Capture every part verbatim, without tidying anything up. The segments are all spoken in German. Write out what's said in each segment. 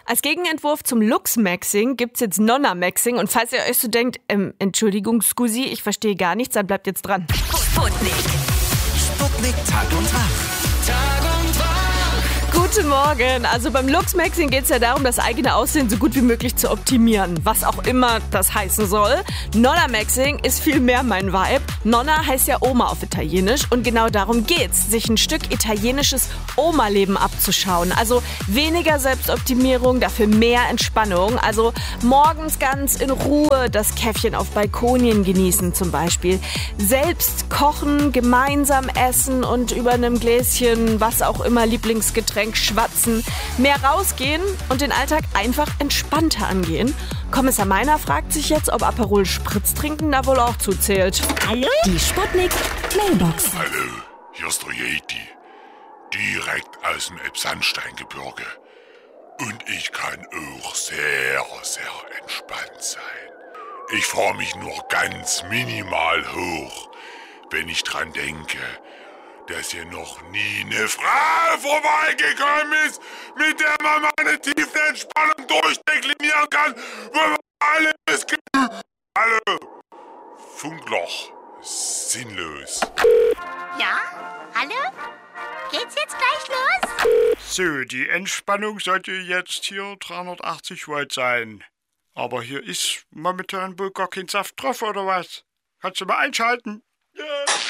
Als Gegenentwurf zum Lux-Maxing gibt's jetzt Nonna-Maxing. Und falls ihr euch so denkt, ähm, Entschuldigung, Scusi, ich verstehe gar nichts, dann bleibt jetzt dran. Sputnik. Sputnik Tag und Wach. Tag und Wach. Guten Morgen. Also beim Lux-Maxing geht es ja darum, das eigene Aussehen so gut wie möglich zu optimieren. Was auch immer das heißen soll. Nonna-Maxing ist viel mehr mein Vibe. Nonna heißt ja Oma auf Italienisch. Und genau darum geht's, sich ein Stück italienisches Oma-Leben abzuschauen. Also weniger Selbstoptimierung, dafür mehr Entspannung. Also morgens ganz in Ruhe das Käffchen auf Balkonien genießen zum Beispiel. Selbst kochen, gemeinsam essen und über einem Gläschen, was auch immer, Lieblingsgetränk schwatzen, mehr rausgehen und den Alltag einfach entspannter angehen. Kommissar Meiner fragt sich jetzt, ob Aperol Spritz trinken da wohl auch zuzählt. Hallo? Die Sputnik Mailbox. Hallo, hier ist der Yeti. Direkt aus dem Elbsandsteingebirge. Und ich kann auch sehr, sehr entspannt sein. Ich fahre mich nur ganz minimal hoch, wenn ich dran denke, dass hier noch nie eine Frau vorbeigekommen ist, mit der man meine Tiefenentspannung durchdeklinieren kann, wo man alles gibt. Hallo, Funkloch, sinnlos. Ja? Hallo? Geht's jetzt gleich los? So, die Entspannung sollte jetzt hier dreihundertachtzig Volt sein. Aber hier ist momentan wohl gar kein Saft drauf, oder was? Kannst du mal einschalten? Ja.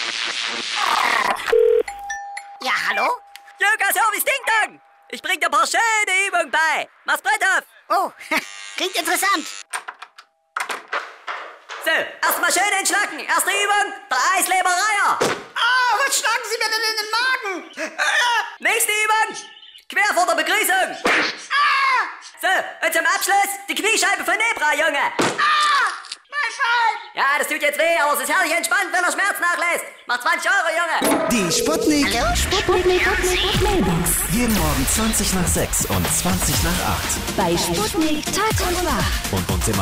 Ja, hallo? Yoga Service Ding Dong! Ich bring dir ein paar schöne Übungen bei. Mach's Brett auf! Oh, klingt interessant. So, erstmal schön entschlacken. Erste Übung, der Eislebereier. Ah, was schlagen Sie mir denn in den Magen? Nächste Übung, quer vor der Begrüßung. Ah! So, und zum Abschluss die Kniescheibe von Nebra, Junge. Ah! Mein Fall! Ja, das tut jetzt weh, aber es ist herrlich entspannt, wenn er Schmerz nachlässt. Macht zwanzig Euro, Junge. Die Sputnik. Hallo? Sputnik, Sputnik, Mailbox. Jeden Morgen zwanzig nach sechs und zwanzig nach acht. Bei Sputnik Tag und Wach. Und uns im